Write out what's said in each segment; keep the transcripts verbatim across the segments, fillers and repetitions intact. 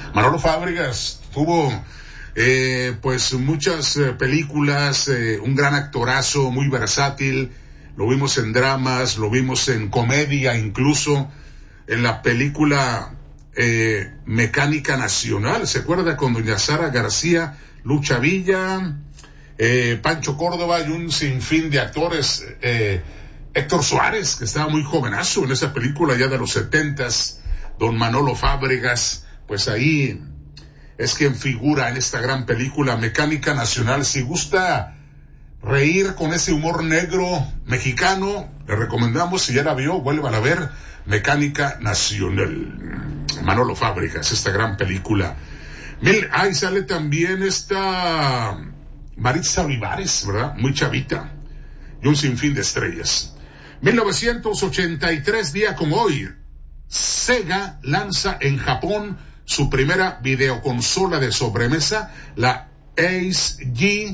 Manolo Fábregas tuvo eh, pues muchas eh, películas, eh, un gran actorazo, muy versátil. Lo vimos en dramas, lo vimos en comedia, incluso en la película eh, Mecánica Nacional. ¿Se acuerda con doña Sara García, Lucha Villa, eh, Pancho Córdoba y un sinfín de actores? Eh, Héctor Suárez, que estaba muy jovenazo en esa película ya de los setentas. Don Manolo Fábregas, pues ahí es quien figura en esta gran película Mecánica Nacional. Si gusta reír con ese humor negro mexicano, le recomendamos, si ya la vio, vuelvan a ver Mecánica Nacional. Manolo Fábregas, esta gran película. Mil, ahí sale también esta Maritza Olivares, ¿verdad? Muy chavita. Y un sinfín de estrellas. mil novecientos ochenta y tres, día como hoy, Sega lanza en Japón su primera videoconsola de sobremesa, la Ace G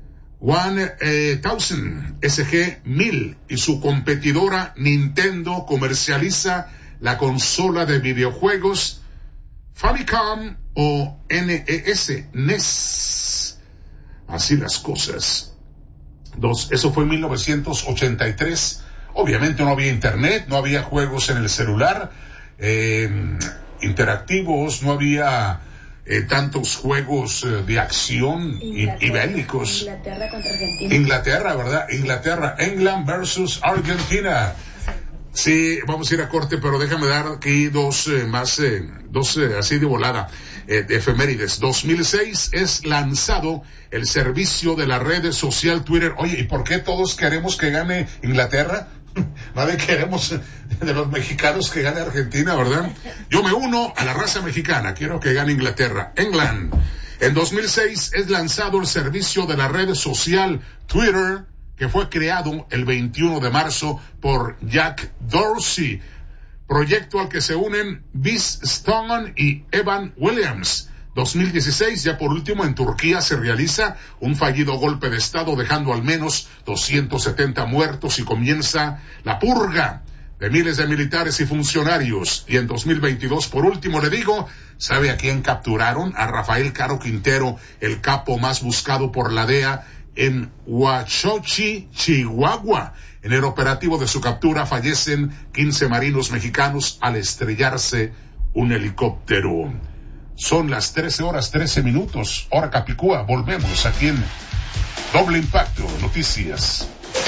mil, S G mil, y su competidora Nintendo comercializa la consola de videojuegos Famicom o N E S, N E S. Así las cosas. Dos, eso fue en mil novecientos ochenta y tres. Obviamente no había internet, no había juegos en el celular eh, interactivos, no había eh, tantos juegos eh, de acción y, y bélicos. Inglaterra contra Argentina. Inglaterra, ¿verdad? Inglaterra, England versus Argentina. Sí, vamos a ir a corte, pero déjame dar aquí dos eh, más, eh, dos eh, así de volada, eh, de efemérides. dos mil seis es lanzado el servicio de la red social Twitter. Oye, ¿y por qué todos queremos que gane Inglaterra? Nadie queremos de los mexicanos que gane Argentina, ¿verdad? Yo me uno a la raza mexicana, quiero que gane Inglaterra. England. En dos mil seis es lanzado el servicio de la red social Twitter, que fue creado el veintiuno de marzo por Jack Dorsey, proyecto al que se unen Biz Stone y Evan Williams. dos mil dieciséis, ya por último, en Turquía se realiza un fallido golpe de estado dejando al menos doscientos setenta muertos y comienza la purga de miles de militares y funcionarios. Y en dos mil veintidós, por último, le digo, ¿sabe a quién capturaron? A Rafael Caro Quintero, el capo más buscado por la D E A en Huachochi, Chihuahua. En el operativo de su captura fallecen quince marinos mexicanos al estrellarse un helicóptero. Son las trece horas trece minutos, hora Capicúa. Volvemos aquí en Doble Impacto Noticias.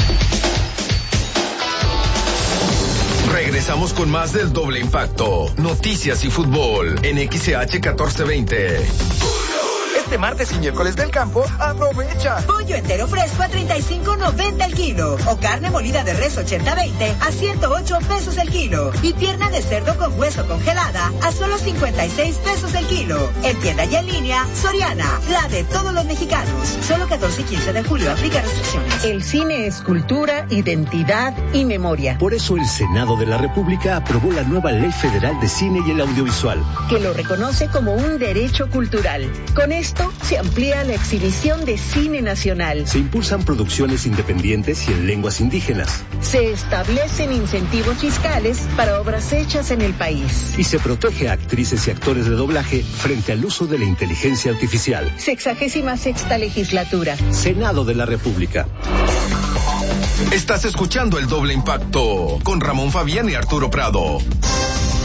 Regresamos con más del Doble Impacto Noticias y Fútbol en X C H catorce veinte. Este martes y miércoles del campo, aprovecha. Pollo entero fresco a treinta y cinco noventa el kilo. O carne molida de res ochenta veinte a ciento ocho pesos el kilo. Y pierna de cerdo con hueso congelada a solo cincuenta y seis pesos el kilo. En tienda y en línea, Soriana, la de todos los mexicanos. Solo catorce y quince de julio, aplica restricciones. El cine es cultura, identidad y memoria. Por eso el Senado de la República aprobó la nueva Ley Federal de Cine y el Audiovisual, que lo reconoce como un derecho cultural. Con esto se amplía la exhibición de cine nacional. Se impulsan producciones independientes y en lenguas indígenas. Se establecen incentivos fiscales para obras hechas en el país. Y se protege a actrices y actores de doblaje frente al uso de la inteligencia artificial. Sexagésima sexta legislatura. Senado de la República. Estás escuchando el Doble Impacto con Ramón Fabián y Arturo Prado.